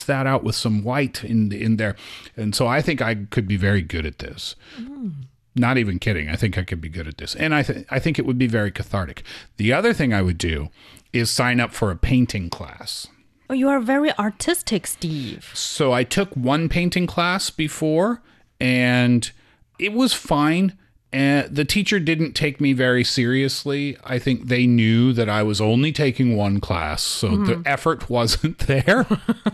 that out with some white in there. And so I think I could be very good at this. Not even kidding. I think I could be good at this. And I think it would be very cathartic. The other thing I would do is sign up for a painting class. Oh, you are very artistic, Steve. So I took one painting class before, and it was fine. And the teacher didn't take me very seriously. I think they knew that I was only taking one class, so the effort wasn't there.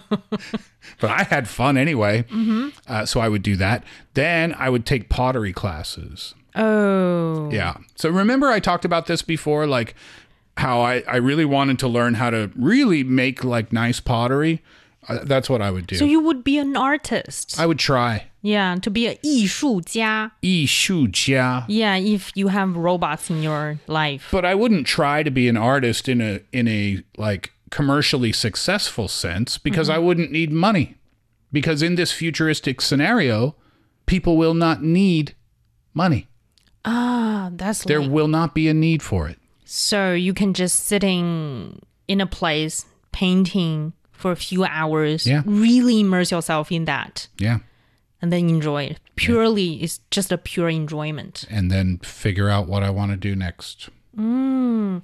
But I had fun anyway. So I would do that. Then I would take pottery classes. Oh. Yeah. So remember I talked about this before, like how I really wanted to learn how to really make like nice pottery. That's what I would do. So you would be an artist. I would try. Yeah, to be a 艺术家. 艺术家. Yeah, if you have robots in your life. But I wouldn't try to be an artist in a like commercially successful sense because I wouldn't need money. Because in this futuristic scenario, people will not need money. Ah, that's There will not be a need for it. So you can just sitting in a place painting for a few hours, really immerse yourself in that. Yeah. And then enjoy it. Purely, it's just a pure enjoyment. And then figure out what I want to do next. Well,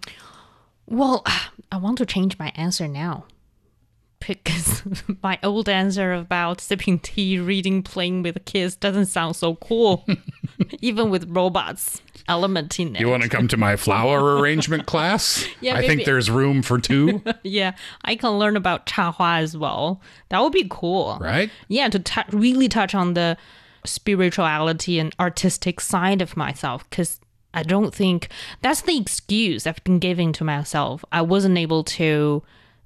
I want to change my answer now. Because my old answer about sipping tea, reading, playing with kids doesn't sound so cool. Even with robots element in it. You want to come to my flower arrangement class? Yeah, I think there's room for two. Yeah, I can learn about 插花 as well. That would be cool. Right? Yeah, to really touch on the spirituality and artistic side of myself. Because I don't think that's the excuse I've been giving to myself. I wasn't able to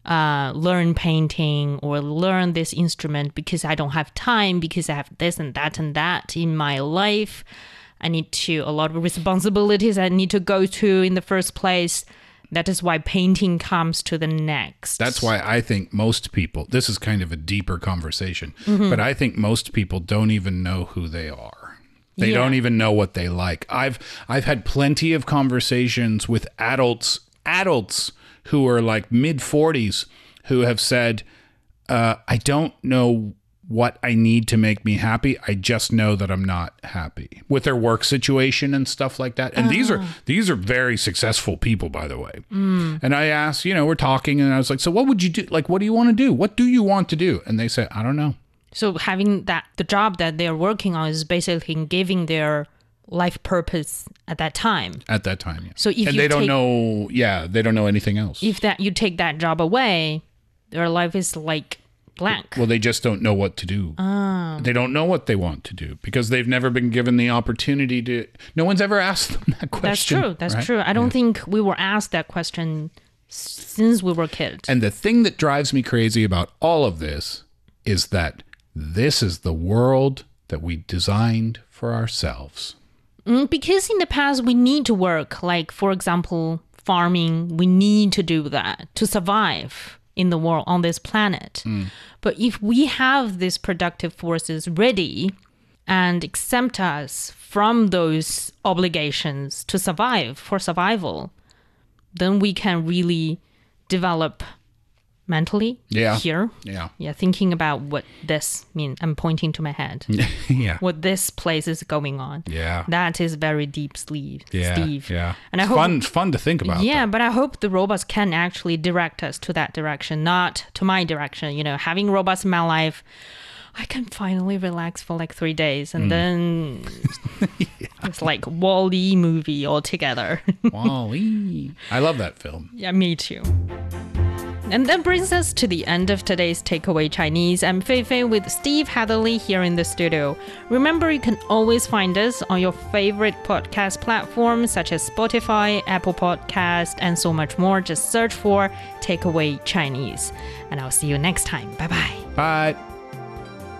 learn painting or learn this instrument because I don't have time, because I have this and that in my life. I need a lot of responsibilities I need to go to in the first place. That is why painting comes to the next. That's why I think most people, this is kind of a deeper conversation, but I think most people don't even know who they are. They don't even know what they like. I've had plenty of conversations with adults who are like mid-40s who have said, I don't know what I need to make me happy. I just know that I'm not happy with their work situation and stuff like that. And these are very successful people, by the way. And I asked, we're talking and I was like, so what would you do? Like, what do you want to do? What do you want to do? And they said, I don't know. So having the job that they're working on is basically giving their life purpose at that time. At that time, yeah. So if they don't know anything else. If you take that job away, their life is like blank. Well, they just don't know what to do. They don't know what they want to do because they've never been given the opportunity to. No one's ever asked them that question. That's true. I don't think we were asked that question since we were kids. And the thing that drives me crazy about all of this is that this is the world that we designed for ourselves. Because in the past, we need to work. Like, for example, farming, we need to do that to survive in the world, on this planet. But if we have these productive forces ready and exempt us from those obligations to survive, for survival, then we can really develop mentally here. Yeah, thinking about what this means. I'm pointing to my head. What this place is going on. Yeah. That is very deep, Steve. Yeah. And It's fun to think about. Yeah, but I hope the robots can actually direct us to that direction, not to my direction. Having robots in my life, I can finally relax for like 3 days and then it's like WALL-E movie altogether. WALL-E. I love that film. Yeah, me too. And that brings us to the end of today's Takeaway Chinese. I'm Fei Fei with Steve Hatherley here in the studio. Remember, you can always find us on your favorite podcast platforms such as Spotify, Apple Podcast, and so much more. Just search for Takeaway Chinese. And I'll see you next time. Bye-bye. Bye.